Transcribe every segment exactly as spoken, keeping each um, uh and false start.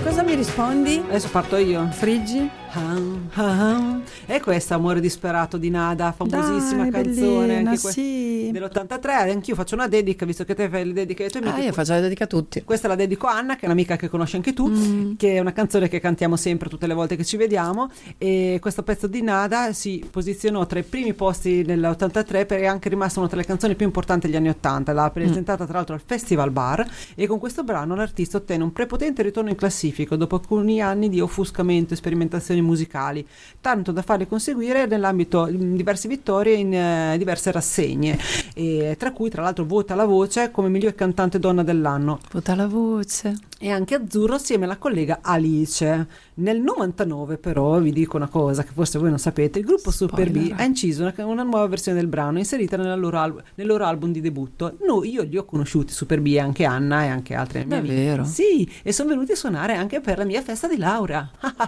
con cosa mi rispondi? Adesso parto io. Friggi? Ah, ah, ah. E questa Amore disperato di Nada, famosissima Dai, canzone bellina, anche que- sì. dell'ottantatré. Anch'io faccio una dedica, visto che te fai le dediche ai tuoi amici. Ah, io faccio la dedica a tutti. Questa la dedico a Anna, che è un'amica che conosci anche tu, Mm. che è una canzone che cantiamo sempre tutte le volte che ci vediamo, e questo pezzo di Nada si posizionò tra i primi posti nell'ottantatré perché è anche rimasta una tra le canzoni più importanti degli anni ottanta. L'ha presentata tra l'altro al Festival Bar, e con questo brano l'artista ottenne un prepotente ritorno in classifica dopo alcuni anni di offuscamento e sperimentazioni musicali, tanto da farli conseguire nell'ambito in diverse vittorie in eh, diverse rassegne, e tra cui tra l'altro vota la voce come miglior cantante donna dell'anno. Vota la voce. E anche azzurro assieme alla collega Alice. Nel novantanove però, vi dico una cosa che forse voi non sapete, il gruppo Super B ha inciso una, una nuova versione del brano inserita nella loro al- nel loro album di debutto. No, io li ho conosciuti Super B, anche Anna e anche altre mie amiche. Davvero? Sì, e sono venuti a suonare anche per la mia festa di laurea.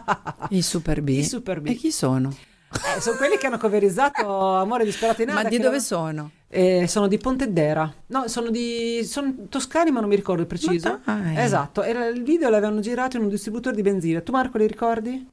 I Super B. I Super B. E chi sono? Eh, sono quelli che hanno coverizzato Amore disperato in Nada. Ma di che dove era- sono? Eh, sono di Pontedera. No, sono di sono toscani, ma non mi ricordo il preciso. Ma dai. Esatto, era il video l'avevano girato in un distributore di benzina. Tu Marco li ricordi?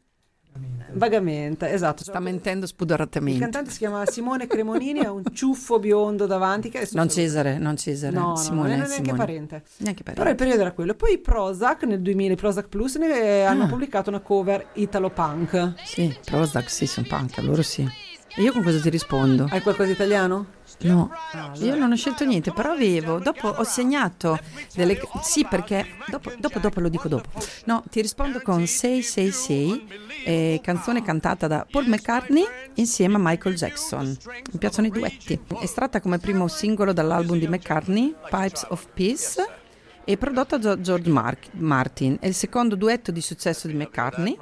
Vagamente, esatto. Sta mentendo Il spudoratamente. cantante si chiama Simone Cremonini, ha un ciuffo biondo davanti. Che adesso Non saluto. Cesare, non Cesare. No, no, Simone, non è neanche Simone. parente. Neanche Però parente. il periodo era quello. Poi i Prozac nel duemila, i Prozac Plus, ne hanno Ah. pubblicato una cover Italo Punk. Sì, Prozac, sì, sono punk, loro sì. E io con cosa ti rispondo? Hai qualcosa di italiano? No, io non ho scelto niente, però avevo, dopo ho segnato delle... Sì, perché dopo, dopo, dopo lo dico dopo. No, ti rispondo con sei sei sei, eh, canzone cantata da Paul McCartney insieme a Michael Jackson. Mi piacciono i duetti. Estratta come primo singolo dall'album di McCartney, Pipes of Peace, e prodotta da George Mark- Martin. È il secondo duetto di successo di McCartney.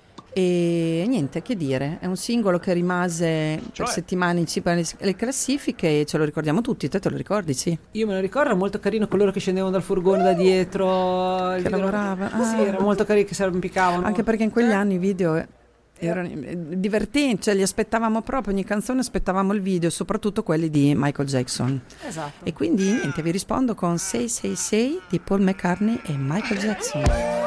E niente, che dire, è un singolo che rimase per settimane in cima alle alle classifiche e ce lo ricordiamo tutti. Te te lo ricordi, sì? Io me lo ricordo, era molto carino coloro che scendevano dal furgone da dietro. il Che video- lavorava. Sì, Ah. era molto carino, che si arrampicavano. Anche perché in quegli anni i video eh, erano eh, divertenti, cioè li aspettavamo proprio, ogni canzone aspettavamo il video, soprattutto quelli di Michael Jackson. Esatto. E quindi niente, vi rispondo con sei sei sei di Paul McCartney e Michael Jackson.